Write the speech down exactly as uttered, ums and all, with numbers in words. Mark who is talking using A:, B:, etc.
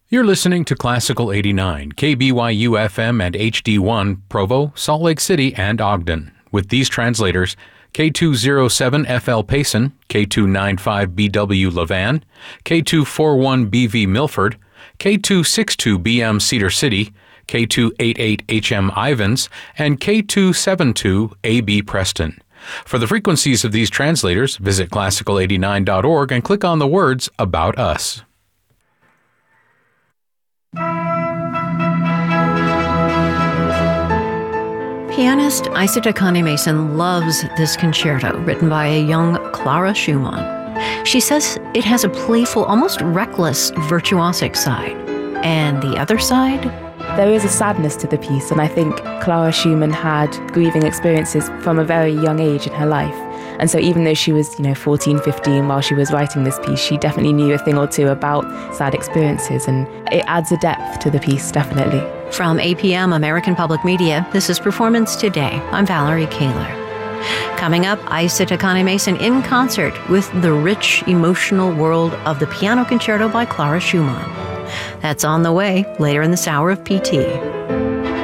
A: You're listening to Classical eighty-nine, K B Y U F M and H D one, Provo, Salt Lake City, and Ogden. With these translators, K two oh seven F L Payson, K two ninety-five B W Levan, K two forty-one B V Milford, K two sixty-two B M Cedar City, K two eighty-eight H M Ivins, and K two seventy-two A B Preston. For the frequencies of these translators, visit classical eighty-nine dot org and click on the words About Us.
B: Pianist Isata Kane-Mason loves this concerto, written by a young Clara Schumann. She says it has a playful, almost reckless, virtuosic side. And the other side?
C: There is a sadness to the piece, and I think Clara Schumann had grieving experiences from a very young age in her life. And so even though she was, you know, fourteen, fifteen while she was writing this piece, she definitely knew a thing or two about sad experiences, and it adds a depth to the piece, definitely.
B: From A P M American Public Media, this is Performance Today. I'm Valerie Kaler. Coming up, Isata Kane-Mason in concert with the rich, emotional world of the piano concerto by Clara Schumann. That's on the way later in this hour of P T.